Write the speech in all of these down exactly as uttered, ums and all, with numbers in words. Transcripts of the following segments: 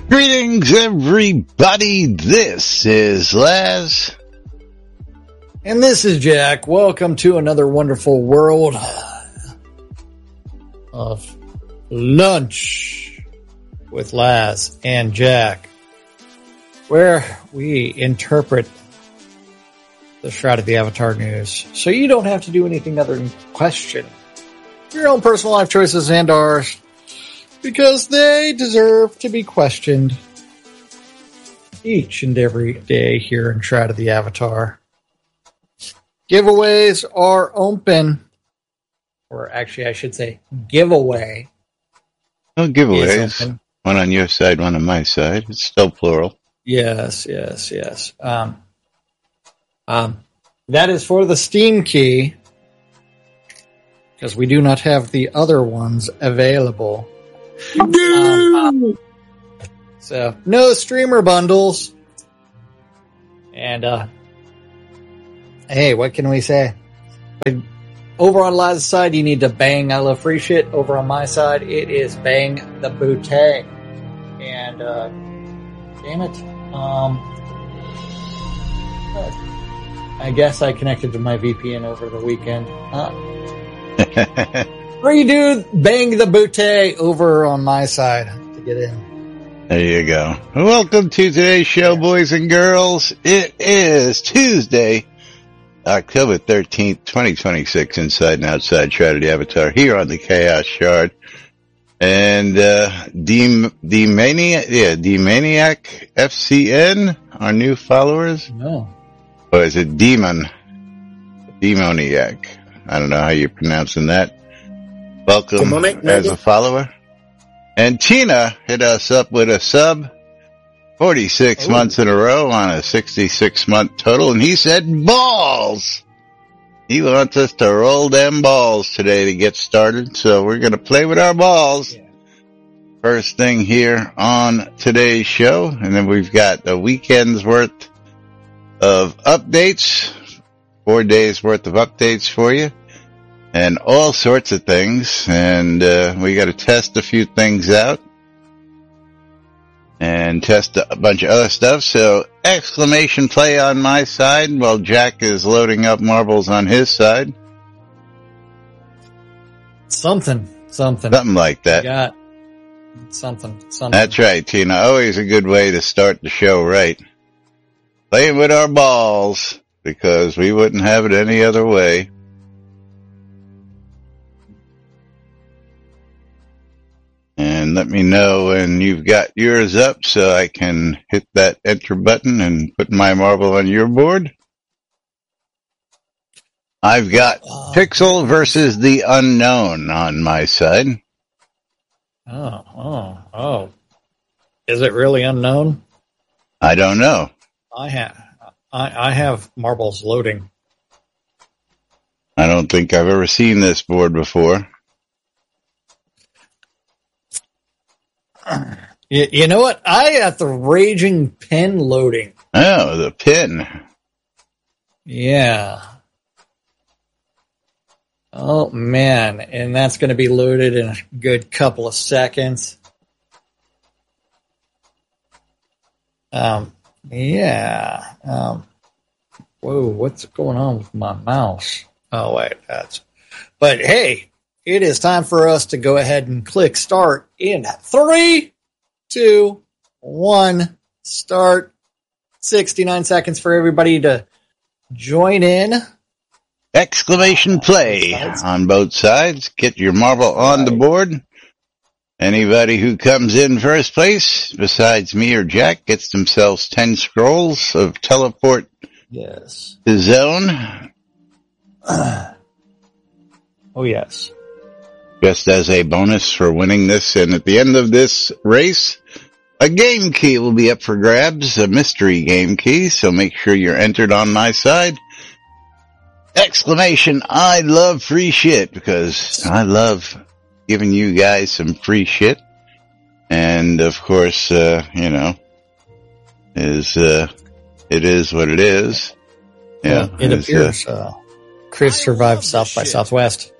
Greetings, everybody. This is Laz. And this is Jack. Welcome to another wonderful world of lunch with Laz and Jack, where we interpret the Shroud of the Avatar news so you don't have to do anything other than question your own personal life choices and ours, because they deserve to be questioned each and every day here in Shroud of the Avatar. Giveaways are open. Or actually, I should say giveaway. No giveaways. One on your side, one on my side. It's still plural. Yes, yes, yes. Um, um, that is for the Steam key, because we do not have the other ones available. Um, so, no streamer bundles. And, uh, hey, what can we say? Over on Laz's side, you need to bang I Love Free Shit. Over on my side, it is bang the bootay. And, uh, damn it. Um, I guess I connected to my V P N over the weekend. Uh, Or you do bang the bootay over on my side to get in. There you go. Welcome to today's show, boys and girls. It is Tuesday, October thirteenth, twenty twenty-six, inside and outside Shroud of the Avatar here on the Chaos Shard. And, uh, D, D Maniac, yeah, D Maniac F C N, our new followers. No. Or is it Demon? Demoniac. I don't know how you're pronouncing that. Welcome Demonic, as a follower. And Tina hit us up with a sub. forty-six Ooh. Months in a row on a sixty-six month total. And he said balls. He wants us to roll them balls today to get started. So we're going to play with our balls. Yeah. First thing here on today's show. And then we've got a weekend's worth of updates. Four days worth of updates for you. And all sorts of things. And uh, we got to test a few things out. And test a bunch of other stuff. So, exclamation play on my side while Jack is loading up marbles on his side. Something, something. Something like that. Got something, something. That's right, Tina. Always a good way to start the show right. Playing with our balls, because we wouldn't have it any other way. And let me know when you've got yours up so I can hit that enter button and put my marble on your board. I've got oh. Pixel versus the Unknown on my side. Oh, oh, oh. Is it really unknown? I don't know. I have, I, I have marbles loading. I don't think I've ever seen this board before. You, you know what? I got the Raging Pin loading. Oh, the pin. Yeah. Oh, man. And that's going to be loaded in a good couple of seconds. Um, yeah. Um, whoa, what's going on with my mouse? Oh, wait, that's... But, hey, it is time for us to go ahead and click start in three, two, one, start. sixty-nine seconds for everybody to join in. Exclamation play on both sides. Get your marble on the board. Anybody who comes in first place, besides me or Jack, gets themselves ten scrolls of teleport yes. to zone. Uh, oh, yes. Just as a bonus for winning this, and at the end of this race, a game key will be up for grabs, a mystery game key, so make sure you're entered on my side. Exclamation, I love free shit, because I love giving you guys some free shit. And, of course, uh, you know, is, uh, it is what it is. Yeah. Well, it appears, uh, uh, Chris survived South by Southwest.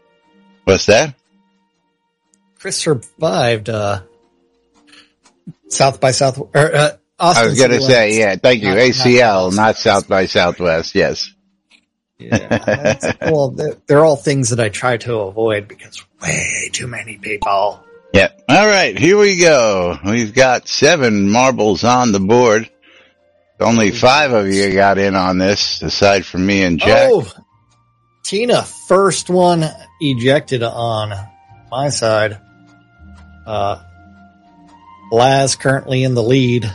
What's that? Chris survived, uh, South by South. Or, uh, Austin I was going to City say, Limits. yeah, thank you. Not- A C L, not not, Austin. South by Southwest. Yes. Yeah, that's- well, they're, they're all things that I try to avoid because way too many people. Yep. All right, here we go. We've got seven marbles on the board. Only five of you got in on this, aside from me and Jack. Oh, Tina, first one ejected on my side. Uh, Laz currently in the lead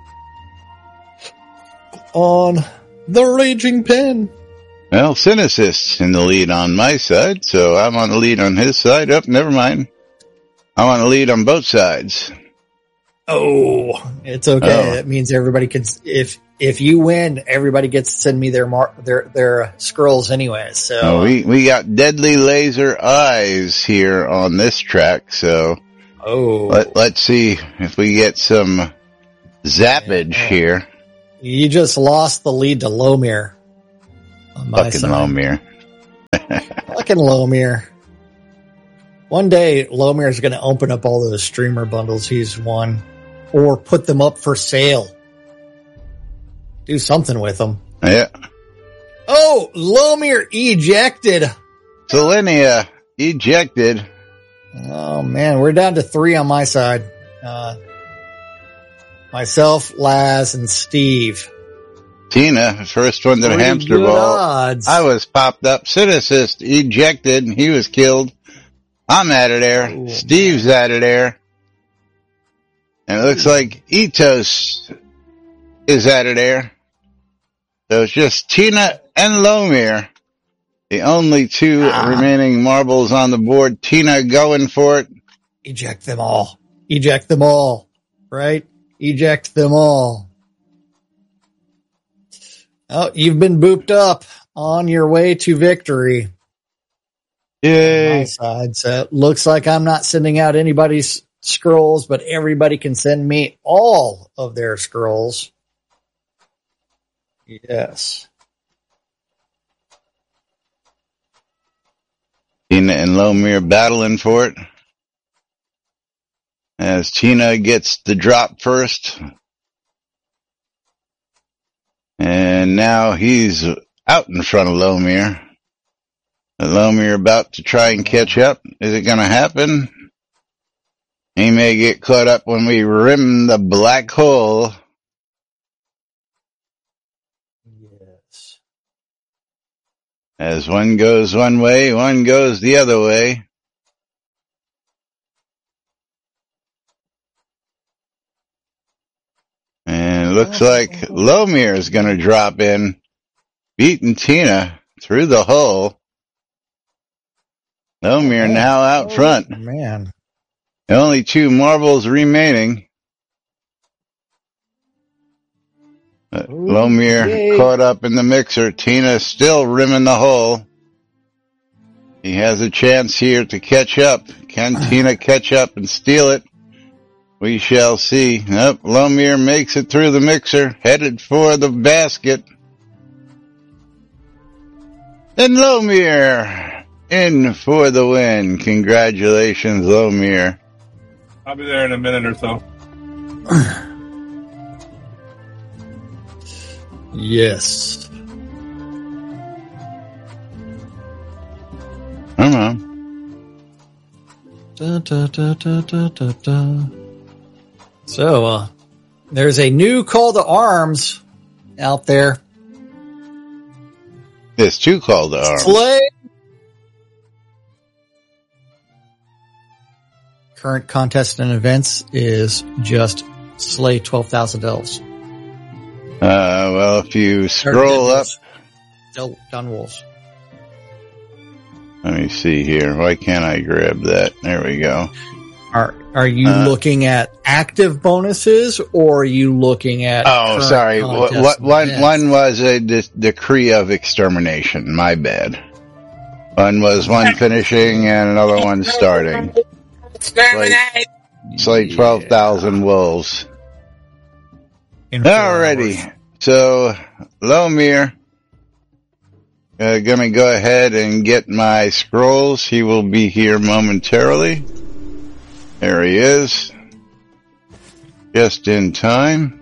on the Raging Pen. Well, Cynicist's in the lead on my side, so I'm on the lead on his side. Oh, never mind. I'm on the lead on both sides. Oh, it's okay. Oh. That means everybody can. If if you win, everybody gets to send me their mar- their their scrolls anyway. So Oh, we, we got Deadly Laser Eyes here on this track, so oh, let, let's see if we get some zappage Yeah. here. you just lost the lead to Lomir. On my Fucking side. Lomir. Fucking Lomir. One day, Lomir's going to open up all those streamer bundles he's won, or put them up for sale. Do something with them. Yeah. Oh, Lomir ejected. Selenia ejected. Oh man, we're down to three on my side. Uh, myself, Laz, and Steve. Tina, first one to the Pretty hamster good ball. odds. I was popped up. Cynicist ejected, and he was killed. I'm out of there. Oh, Steve's out of there. And it looks like Etos is out of there. So it's just Tina and Lomir. The only two Ah. remaining marbles on the board. Tina going for it. Eject them all. Eject them all. Right? Eject them all. Oh, you've been booped up on your way to victory. On my Yay. side. So it looks like I'm not sending out anybody's scrolls, but everybody can send me all of their scrolls. Yes. Tina and Lomir battling for it. As Tina gets the drop first. And now he's out in front of Lomir. Lomir about to try and catch up. Is it going to happen? He may get caught up when we rim the black hole. Yes. As one goes one way, one goes the other way. And it looks like Lomir is going to drop in, beating Tina through the hole. Lomir now out Oh, front. Man. Only two marbles remaining. Uh, Lomir yay. caught up in the mixer. Tina still rimming the hole. He has a chance here to catch up. Can Tina catch up and steal it? We shall see. Nope, Lomir makes it through the mixer, headed for the basket. And Lomir in for the win. Congratulations, Lomir. I'll be there in a minute or so. Yes. Come on. Da, da, da, da, da, da, da. So, uh, there's a new call to arms out there. There's two call to arms. Slay. Current contest and events is just slay twelve thousand elves. Uh, well, if you scroll up, Del- Dun wolves. let me see here. Why can't I grab that? There we go. Are are you Uh, looking at active bonuses or are you looking at? Oh, current sorry. contest What, what, and one, events? one was a de- decree of extermination. My bad. One was one finishing and another one starting. Exterminate! It's like twelve thousand wolves. In four Alrighty. hours. So, Lomir, uh, gonna go ahead and get my scrolls. He will be here momentarily. There he is. just in time.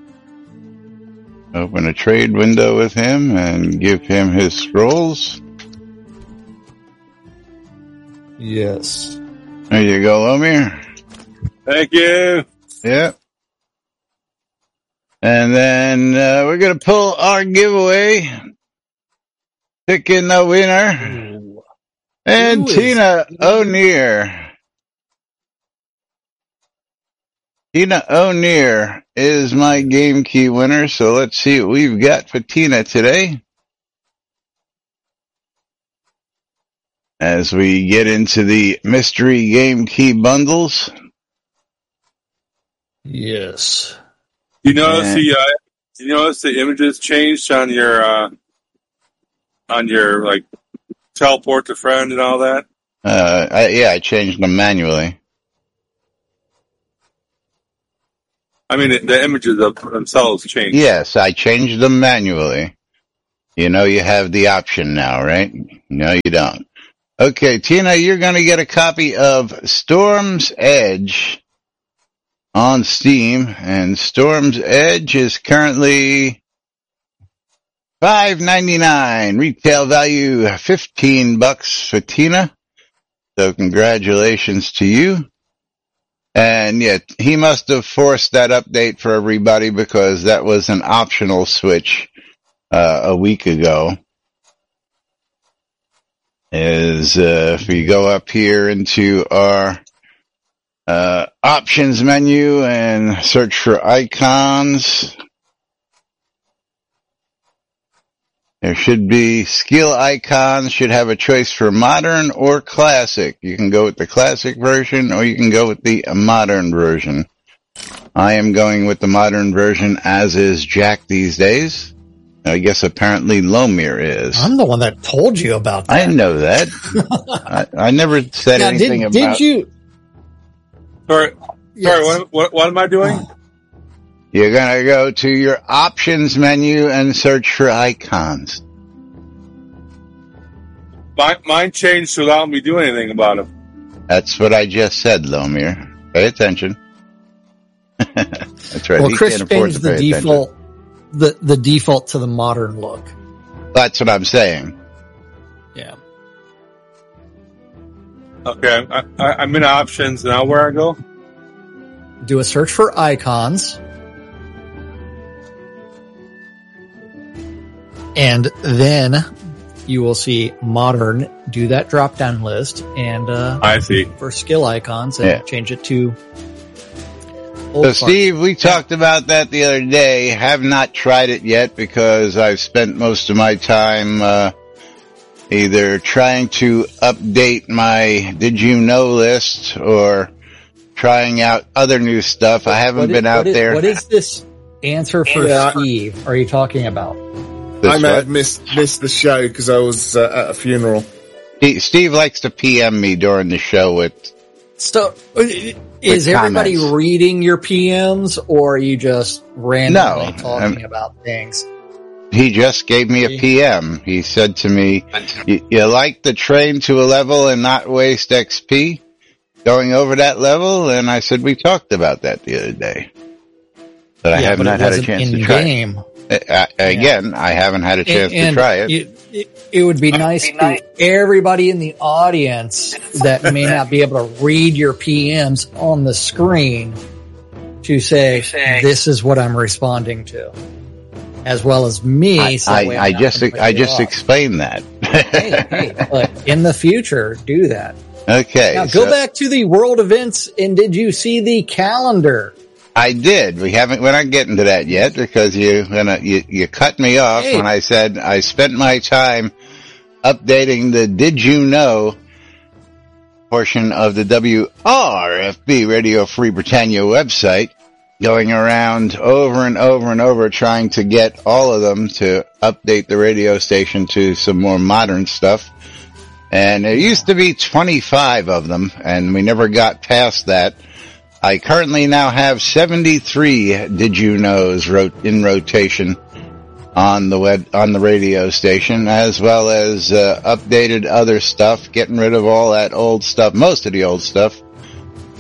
Open a trade window with him and give him his scrolls. Yes. There you go, Lomir. Thank you. Yep. And then uh, we're going to pull our giveaway. Picking the winner. Ooh. And Who is- Tina O'Neill. Tina O'Neill is my game key winner, so let's see what we've got for Tina today. As we get into the mystery game key bundles. Yes. You notice Yeah. the uh, you notice the images changed on your uh, on your like teleport to friend and all that. Uh, I, yeah, I changed them manually. I mean, the, the images of themselves changed. Yes, I changed them manually. You know you have the option now, right? No, you don't. Okay, Tina, you're going to get a copy of Storm's Edge on Steam, and Storm's Edge is currently five ninety-nine, retail value fifteen bucks for Tina. So congratulations to you. And yet, he must have forced that update for everybody because that was an optional switch uh, a week ago. Is uh, if we go up here into our uh, options menu and search for icons, there should be skill icons, should have a choice for modern or classic. You can go with the classic version or you can go with the modern version. I am going with the modern version, as is Jack these days. I guess apparently Lomir is. I'm the one that told you about that. I know that. I, I never said Now, anything did, about. did you? Sorry, Yes. sorry. What, what what am I doing? You're gonna go to your options menu and search for icons. Mine, mine changed to allow me to do anything about it. That's what I just said, Lomir. Pay attention. That's right. Well, He Chris can't afford changed to the pay attention. default, the the default to the modern look. That's what I'm saying. Yeah. Okay, I, I, I'm in options now. Where I go? Do a search for icons. And then you will see modern, do that drop down list and, uh, I see. for skill icons and Yeah. change it to So, old part. Steve, we talked about that the other day. Have not tried it yet because I've spent most of my time uh, either trying to update my Did You Know list or trying out other new stuff. I haven't What is- been out what is- there. What is this answer for Yeah. Steve are you talking about? This I may what? have missed missed the show because I was uh, at a funeral. Steve- Steve likes to P M me during the show with So, is With everybody comments. reading your P Ms or are you just randomly No, talking I'm- about things? He just gave me a P M. He said to me, you, you like the train to a level and not waste X P going over that level? And I said, we talked about that the other day. But I Yeah, have but not it had a wasn't chance to in try it. game. Uh, again, I haven't had a chance And- to try it. and It, it would be nice to everybody in the audience that may not be able to read your P Ms on the screen to say, this is what I'm responding to. As well as me. I, so that way I, I I'm not just, completely I just off. explained that. hey, hey, but in the future, do that. Okay. Now go so back to the world events and did you see the calendar? I did. We haven't, we're not getting to that yet because you, gonna, you, you cut me off Hey. when I said I spent my time updating the Did You Know portion of the W R F B Radio Free Britannia website, going around over and over and over trying to get all of them to update the radio station to some more modern stuff. And there used to be twenty-five of them and we never got past that. I currently now have seventy-three Did You Knows wrote in rotation on the web, on the radio station, as well as uh, updated other stuff, getting rid of all that old stuff, most of the old stuff,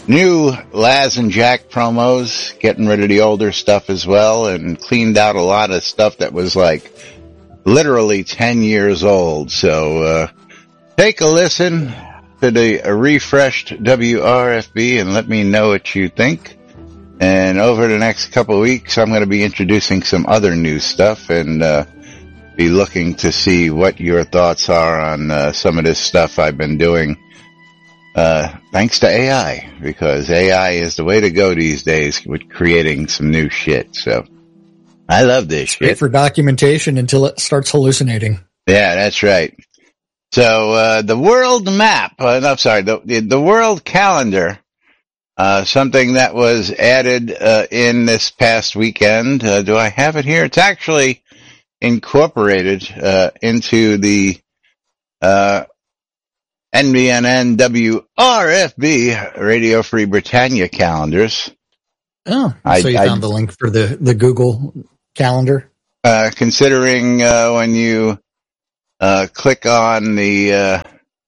new Laz and Jack promos, getting rid of the older stuff as well, and cleaned out a lot of stuff that was like literally ten years old. So uh take a listen to the refreshed W R F B and let me know what you think. And over the next couple of weeks, I'm going to be introducing some other new stuff and uh be looking to see what your thoughts are on uh, some of this stuff I've been doing. Uh, thanks to A I, because A I is the way to go these days with creating some new shit. So I love this shit. Wait for documentation until it starts hallucinating. Yeah, that's right. So, uh, the world map, uh, no, sorry, the, the, the world calendar, uh, something that was added, uh, in this past weekend. Uh, do I have it here? It's actually incorporated, uh, into the, uh, N B N N W R F B Radio Free Britannia calendars. Oh, I, so you I, found the link for the, the Google calendar? Uh, considering, uh, when you, uh, click on the, uh,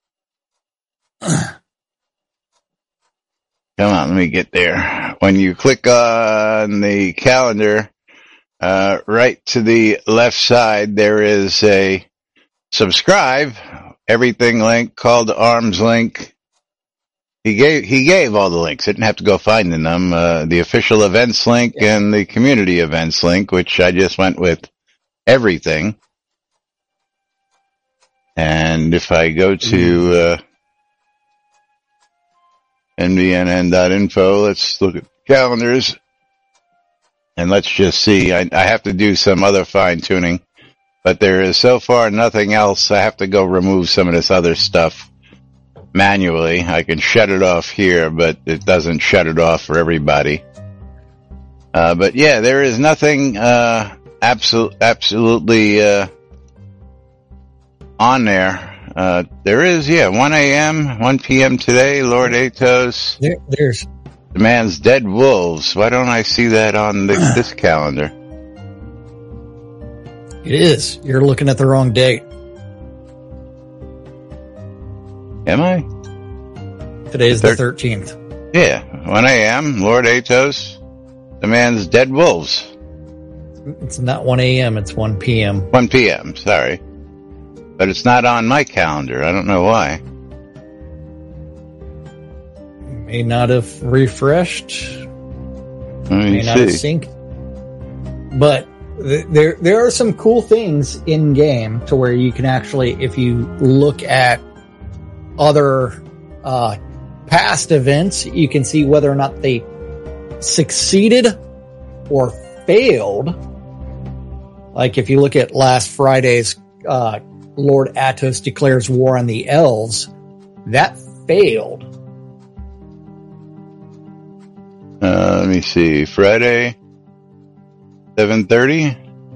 come on, let me get there. When you click on the calendar, uh, right to the left side, there is a subscribe everything link called arms link. He gave, he gave all the links. I didn't have to go finding them. Uh, the official events link yeah. and the community events link, which I just went with everything. And if I go to, uh, N B N N dot info, let's look at calendars. And let's just see. I, I have to do some other fine tuning. But there is so far nothing else. I have to go remove some of this other stuff manually. I can shut it off here, but it doesn't shut it off for everybody. Uh, but yeah, there is nothing, uh, absolute, absolutely, uh, on there. Uh, there is, yeah, one a.m., one p.m. today, Lord Atos. There, there's. Demands Dead Wolves. Why don't I see that on the, this calendar? It is. You're looking at the wrong date. Am I? Today's the thirteenth. Yeah, one a.m., Lord Atos demands Dead Wolves. It's not one a.m., it's one p.m. one p.m., sorry. But it's not on my calendar. I don't know why. May not have refreshed. Let me may see. not have synced. But th- there there are some cool things in game to where you can actually, if you look at other uh, past events, you can see whether or not they succeeded or failed. Like if you look at last Friday's uh, Lord Atos declares war on the elves, that failed. Uh, let me see. Friday, seven thirty.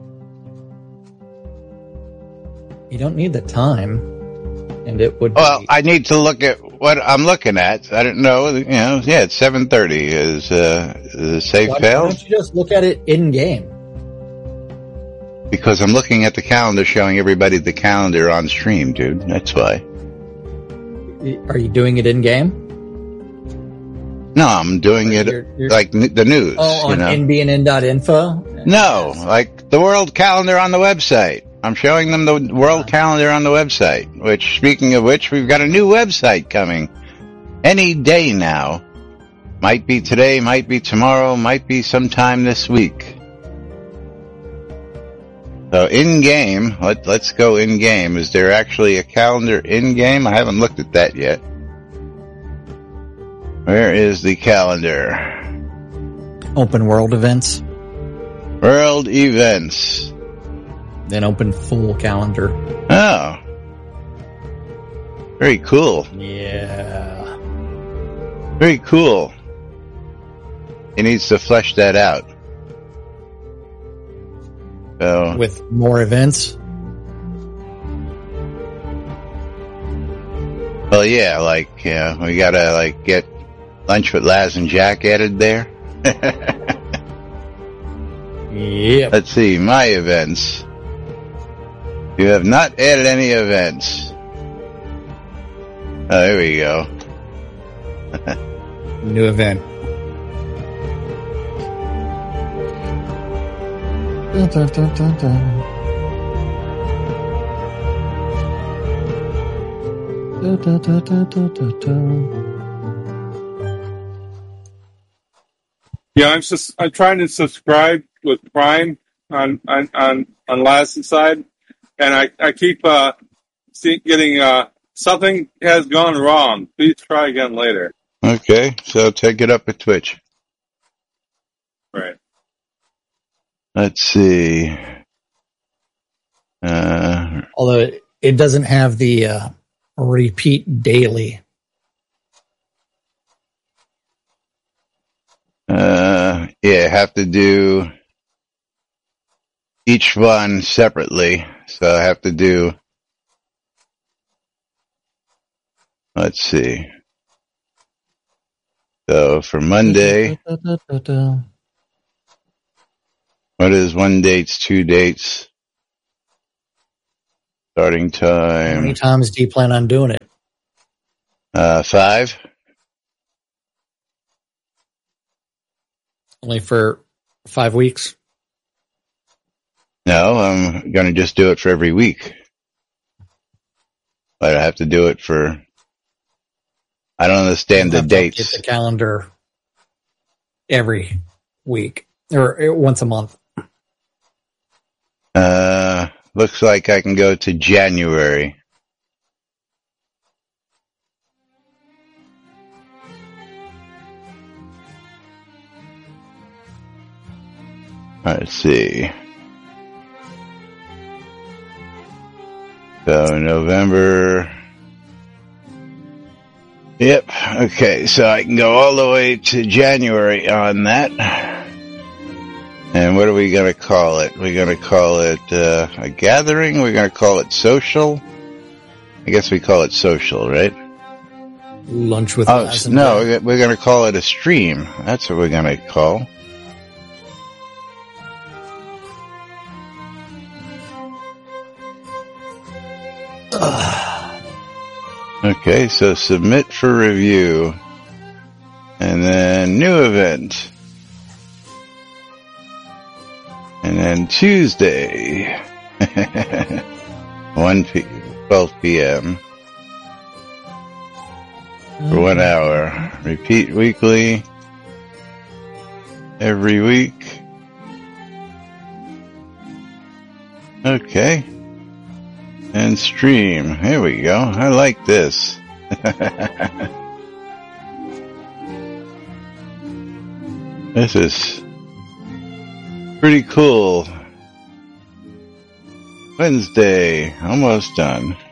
You don't need the time, and it would. Well, be... I need to look at what I'm looking at. I didn't know. You know, yeah, it's seven thirty. Is uh, is a safe why, fail? Why don't you just look at it in game? Because I'm looking at the calendar, showing everybody the calendar on stream, dude. That's why. Are you doing it in game? No, I'm doing it you're, you're, like n- the news. Oh, on you know? N B N N dot info? No, like the world calendar on the website. I'm showing them the world calendar on the website, which, speaking of which, we've got a new website coming any day now. Might be today, might be tomorrow, might be sometime this week. So in-game, let, let's go in-game. Is there actually a calendar in-game? I haven't looked at that yet. Where is the calendar? Open world events. World events. Then open full calendar. Oh. Very cool. Yeah. Very cool. He needs to flesh that out. So, with more events? Well, yeah, like, yeah, we gotta, like, get Lunch with Laz and Jack added there. Yep. Let's see, my events. You have not added any events. Oh, there we go. New event. Dun, dun, dun, dun, dun. Dun, dun, dun, dun, dun, dun, dun. Yeah, I'm just I'm trying to subscribe with Prime on on on, on Lassen's side, and I I keep uh see, getting uh something has gone wrong. Please try again later. Okay, so take it up with Twitch. Right. Let's see. Uh, Although it doesn't have the uh, repeat daily. uh, yeah, have to do each one separately. So I have to do, let's see. So for Monday, Da, da, da, da. what is one dates, two dates? Starting How many time, times do you plan on doing it? uh, five. Only for five weeks? No, I'm going to just do it for every week. But I have to do it for, I don't understand the You'll have to dates. update the calendar every week or once a month. Uh, looks like I can go to January. Let's see. So November. Yep. Okay. So I can go all the way to January on that. And what are we going to call it? We're going to call it uh, a gathering. We're going to call it social. I guess we call it social, right? Lunch with Oh Lass and no, Dad. we're going to call it a stream. That's what we're going to call. Okay, so submit for review. And then new event. And then Tuesday. one p twelve p.m. for one hour. Repeat weekly. Every week. Okay. And stream. Here we go. I like this. This is pretty cool. Wednesday. Almost done.